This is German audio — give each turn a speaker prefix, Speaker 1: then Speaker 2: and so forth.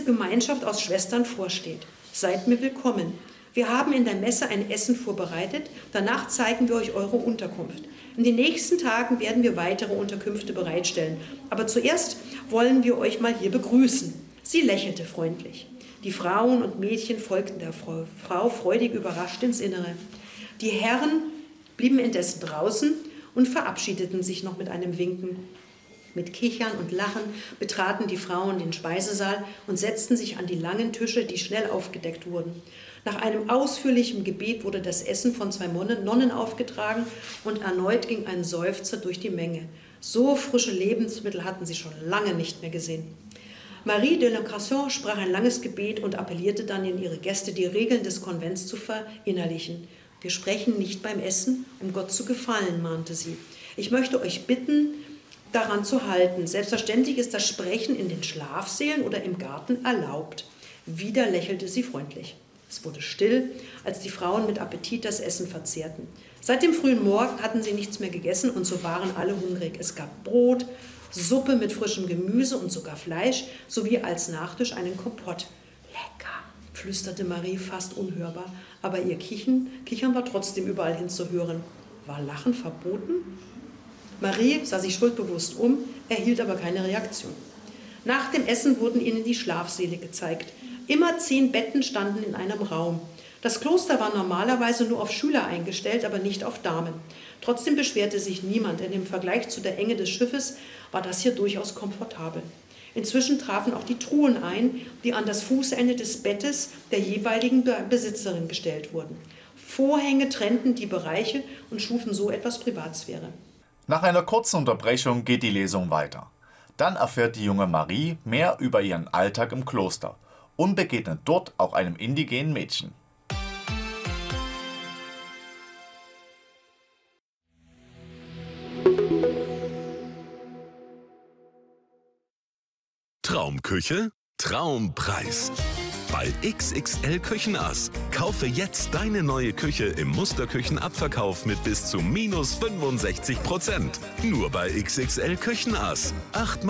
Speaker 1: Gemeinschaft aus Schwestern vorsteht. Seid mir willkommen. Wir haben in der Messe ein Essen vorbereitet. Danach zeigen wir euch eure Unterkunft. In den nächsten Tagen werden wir weitere Unterkünfte bereitstellen. Aber zuerst wollen wir euch mal hier begrüßen. Sie lächelte freundlich. Die Frauen und Mädchen folgten der Frau freudig überrascht ins Innere. Die Herren blieben indessen draußen und verabschiedeten sich noch mit einem Winken. Mit Kichern und Lachen betraten die Frauen den Speisesaal und setzten sich an die langen Tische, die schnell aufgedeckt wurden. Nach einem ausführlichen Gebet wurde das Essen von 2 Nonnen aufgetragen und erneut ging ein Seufzer durch die Menge. So frische Lebensmittel hatten sie schon lange nicht mehr gesehen. Marie de la Casson sprach ein langes Gebet und appellierte dann an ihre Gäste, die Regeln des Konvents zu verinnerlichen. Wir sprechen nicht beim Essen, um Gott zu gefallen, mahnte sie. Ich möchte euch bitten, daran zu halten. Selbstverständlich ist das Sprechen in den Schlafsälen oder im Garten erlaubt. Wieder lächelte sie freundlich. Es wurde still, als die Frauen mit Appetit das Essen verzehrten. Seit dem frühen Morgen hatten sie nichts mehr gegessen und so waren alle hungrig. Es gab Brot, Suppe mit frischem Gemüse und sogar Fleisch, sowie als Nachtisch einen Kompott. Lecker, flüsterte Marie fast unhörbar, aber ihr Kichern war trotzdem überall hin zu hören. War Lachen verboten? Marie sah sich schuldbewusst um, erhielt aber keine Reaktion. Nach dem Essen wurden ihnen die Schlafsäle gezeigt. Immer 10 Betten standen in einem Raum. Das Kloster war normalerweise nur auf Schüler eingestellt, aber nicht auf Damen. Trotzdem beschwerte sich niemand, denn im Vergleich zu der Enge des Schiffes war das hier durchaus komfortabel. Inzwischen trafen auch die Truhen ein, die an das Fußende des Bettes der jeweiligen Besitzerin gestellt wurden. Vorhänge trennten die Bereiche und schufen so etwas Privatsphäre.
Speaker 2: Nach einer kurzen Unterbrechung geht die Lesung weiter. Dann erfährt die junge Marie mehr über ihren Alltag im Kloster und begegnet dort auch einem indigenen Mädchen.
Speaker 3: Traumküche, Traumpreis. Bei XXL Küchenass. Kaufe jetzt deine neue Küche im Musterküchenabverkauf mit bis zu -65%. Nur bei XXL Küchenass. 8